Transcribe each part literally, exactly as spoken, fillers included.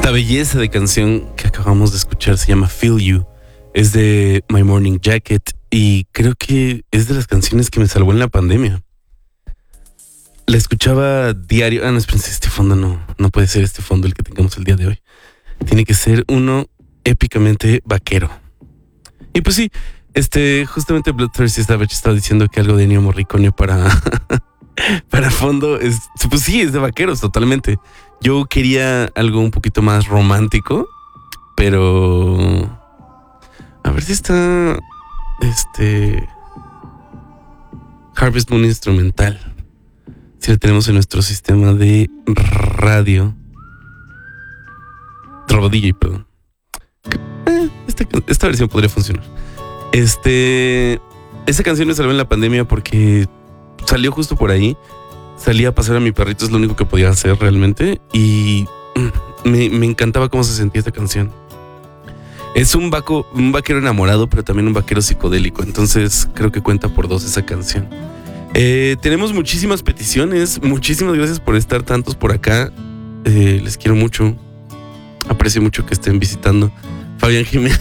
Esta belleza de canción que acabamos de escuchar se llama Feel You. Es de My Morning Jacket y creo que es de las canciones que me salvó en la pandemia. La escuchaba diario. Ah, no, espérense, este fondo no, no puede ser este fondo el que tengamos el día de hoy. Tiene que ser uno épicamente vaquero. Y pues sí, este, justamente Bloodthirsty Savage estaba diciendo que algo de Ennio Morricone para, para fondo es, pues sí, es de vaqueros totalmente. Yo quería algo un poquito más romántico, pero a ver si está este Harvest Moon instrumental. Si lo tenemos en nuestro sistema de radio. Robo D J, perdón. Eh, esta, esta versión podría funcionar. Este, esta canción me salvó en la pandemia porque salió justo por ahí. Salí a pasear a mi perrito, es lo único que podía hacer realmente. Y me, me encantaba cómo se sentía esta canción. Es un, vaco, un vaquero enamorado, pero también un vaquero psicodélico. Entonces creo que cuenta por dos esa canción. Eh, tenemos muchísimas peticiones. Muchísimas gracias por estar tantos por acá. Eh, les quiero mucho. Aprecio mucho que estén visitando. Fabián Jiménez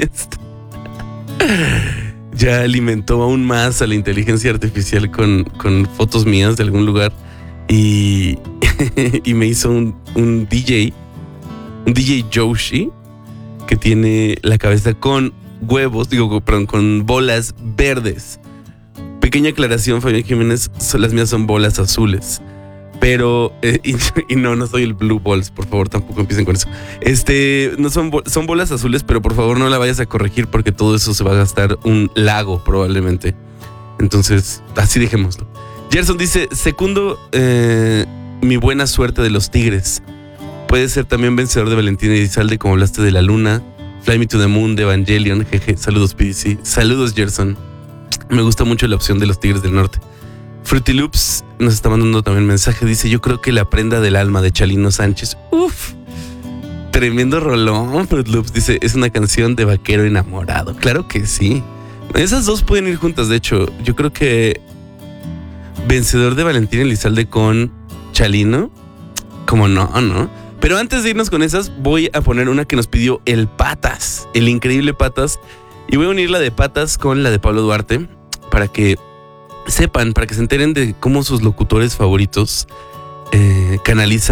ya alimentó aún más a la inteligencia artificial con, con fotos mías de algún lugar y, y me hizo un, un D J, un D J Joshi, que tiene la cabeza con huevos, digo, perdón, con bolas verdes. Pequeña aclaración, Fabián Jiménez, son, las mías son bolas azules. Pero, eh, y, y no, no soy el Blue Balls, por favor, tampoco empiecen con eso. Este, no son, son bolas azules, pero por favor no la vayas a corregir porque todo eso se va a gastar un lago probablemente. Entonces, así dejémoslo. Gerson dice, segundo, eh, mi buena suerte de los Tigres. Puede ser también vencedor de Valentina Elizalde, como hablaste de la luna. Fly Me to the Moon de Evangelion, jeje. Saludos, P D C. Saludos, Gerson. Me gusta mucho la opción de los Tigres del Norte. Fruity Loops nos está mandando también mensaje. Dice, yo creo que La prenda del alma de Chalino Sánchez. Uf, tremendo rolón. Fruity Loops dice, es una canción de vaquero enamorado. Claro que sí. Esas dos pueden ir juntas, de hecho. Yo creo que vencedor de Valentina Elizalde con Chalino. Como no, ¿no? Pero antes de irnos con esas, voy a poner una que nos pidió el Patas, el increíble Patas. Y voy a unir la de Patas con la de Pablo Duarte para que sepan, para que se enteren de cómo sus locutores favoritos eh, canalizan